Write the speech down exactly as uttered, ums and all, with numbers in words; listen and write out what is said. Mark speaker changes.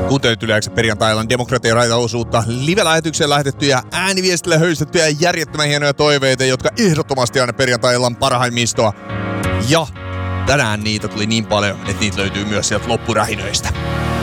Speaker 1: Kuuntelit yleensä perjantai-illan Demokratia-raita-osuutta, live-lähetykseen lähetettyjä, ääniviestillä höystettyjä järjettömän hienoja toiveita, jotka ehdottomasti aina perjantai-illan parhaimmistoa. Ja tänään niitä tuli niin paljon, että niitä löytyy myös sieltä loppurähinöistä.